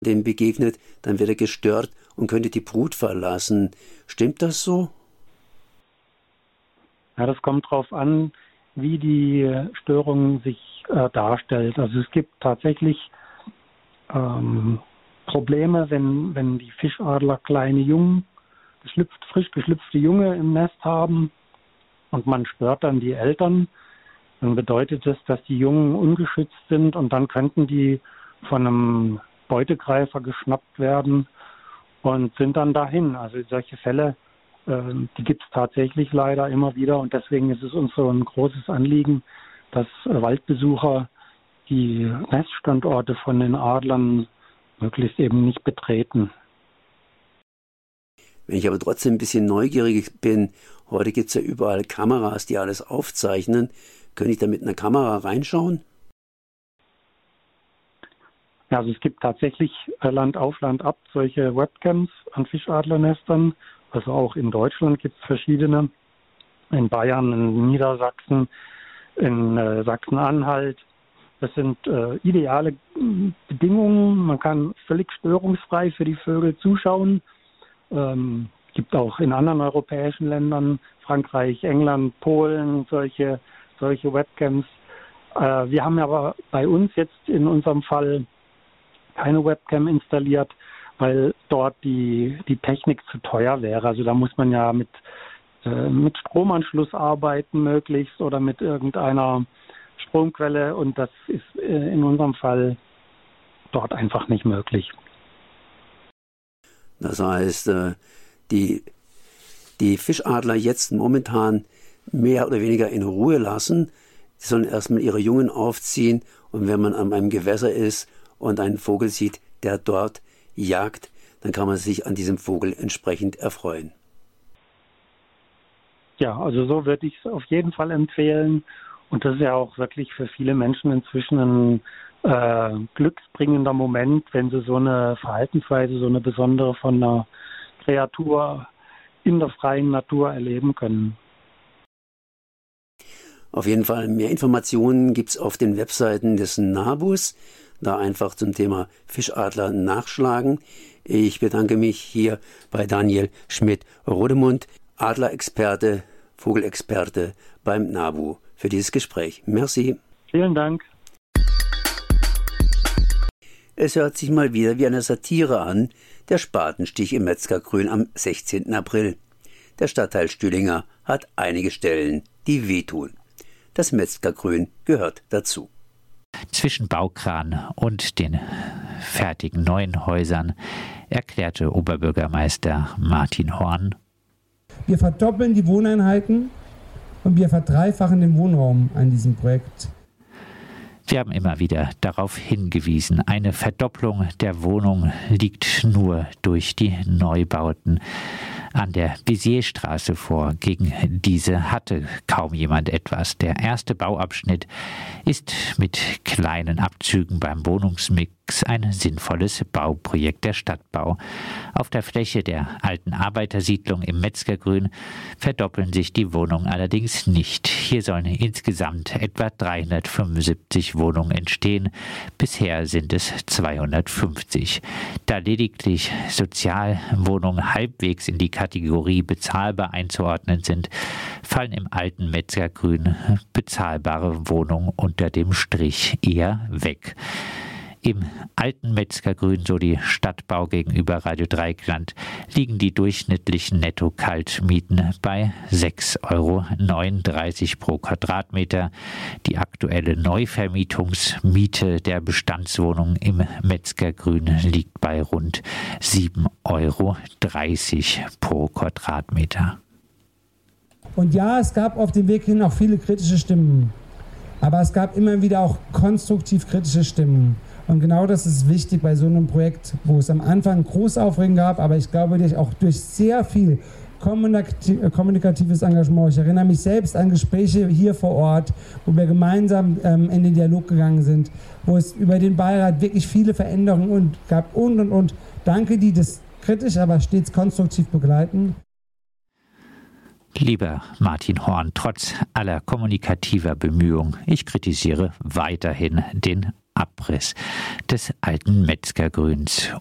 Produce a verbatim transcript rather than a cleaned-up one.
dem begegnet, dann wird er gestört und könnte die Brut verlassen. Stimmt das so? Ja, das kommt darauf an, wie die Störung sich äh, darstellt. Also es gibt tatsächlich ähm, Probleme, wenn, wenn die Fischadler kleine Jungen, geschlüpft, frisch geschlüpfte Junge im Nest haben und man stört dann die Eltern, dann bedeutet das, dass die Jungen ungeschützt sind und dann könnten die von einem Beutegreifer geschnappt werden und sind dann dahin. Also solche Fälle, äh, die gibt es tatsächlich leider immer wieder und deswegen ist es uns so ein großes Anliegen, dass äh, Waldbesucher die Neststandorte von den Adlern möglichst eben nicht betreten. Wenn ich aber trotzdem ein bisschen neugierig bin, heute gibt es ja überall Kameras, die alles aufzeichnen. Könnte ich da mit einer Kamera reinschauen? Ja, also es gibt tatsächlich Land auf, Land ab solche Webcams an Fischadlernestern. Also auch in Deutschland gibt es verschiedene. In Bayern, in Niedersachsen, in äh, Sachsen-Anhalt. Das sind äh, ideale Bedingungen. Man kann völlig störungsfrei für die Vögel zuschauen. Ähm, gibt auch in anderen europäischen Ländern, Frankreich, England, Polen, solche, solche Webcams. Äh, wir haben aber bei uns jetzt in unserem Fall keine Webcam installiert, weil dort die, die Technik zu teuer wäre. Also da muss man ja mit, äh, mit Stromanschluss arbeiten möglichst oder mit irgendeiner Stromquelle und das ist äh, in unserem Fall dort einfach nicht möglich. Das heißt, äh, die, die Fischadler jetzt momentan mehr oder weniger in Ruhe lassen. Sie sollen erstmal ihre Jungen aufziehen und wenn man an einem Gewässer ist und einen Vogel sieht, der dort jagt, dann kann man sich an diesem Vogel entsprechend erfreuen. Ja, also so würde ich es auf jeden Fall empfehlen. Und das ist ja auch wirklich für viele Menschen inzwischen ein äh, glücksbringender Moment, wenn sie so eine Verhaltensweise, so eine besondere von einer Kreatur in der freien Natur erleben können. Auf jeden Fall mehr Informationen gibt es auf den Webseiten des NABUs. Da einfach zum Thema Fischadler nachschlagen. Ich bedanke mich hier bei Daniel Schmidt-Rodemund, Adlerexperte, Vogelexperte beim NABU für dieses Gespräch. Merci. Vielen Dank. Es hört sich mal wieder wie eine Satire an, der Spatenstich im Metzgergrün am sechzehnten April. Der Stadtteil Stühlinger hat einige Stellen, die wehtun. Das Metzgergrün gehört dazu. Zwischen Baukran und den fertigen neuen Häusern erklärte Oberbürgermeister Martin Horn: Wir verdoppeln die Wohneinheiten und wir verdreifachen den Wohnraum an diesem Projekt. Wir haben immer wieder darauf hingewiesen, eine Verdopplung der Wohnung liegt nur durch die Neubauten an der Bizierstraße vor. Gegen diese hatte kaum jemand etwas. Der erste Bauabschnitt ist mit kleinen Abzügen beim Wohnungsmix ein sinnvolles Bauprojekt der Stadtbau. Auf der Fläche der alten Arbeitersiedlung im Metzgergrün verdoppeln sich die Wohnungen allerdings nicht. Hier sollen insgesamt etwa dreihundertfünfundsiebzig Wohnungen entstehen. Bisher sind es zweihundertfünfzig. Da lediglich Sozialwohnungen halbwegs in die Kategorie bezahlbar einzuordnen sind, fallen im alten Metzgergrün bezahlbare Wohnungen unter dem Strich eher weg. Im alten Metzgergrün, so die Stadtbau gegenüber Radio Dreieckland, liegen die durchschnittlichen Netto-Kaltmieten bei sechs Euro neununddreißig pro Quadratmeter. Die aktuelle Neuvermietungsmiete der Bestandswohnung im Metzgergrün liegt bei rund sieben Euro dreißig pro Quadratmeter. Und ja, es gab auf dem Weg hin auch viele kritische Stimmen. Aber es gab immer wieder auch konstruktiv kritische Stimmen. Und genau das ist wichtig bei so einem Projekt, wo es am Anfang Großaufregung gab, aber ich glaube auch durch sehr viel kommunikatives Engagement. Ich erinnere mich selbst an Gespräche hier vor Ort, wo wir gemeinsam ähm, in den Dialog gegangen sind, wo es über den Beirat wirklich viele Veränderungen und gab und und und. Danke, die das kritisch, aber stets konstruktiv begleiten. Lieber Martin Horn, trotz aller kommunikativer Bemühungen, ich kritisiere weiterhin den Abriss des alten Metzgergrüns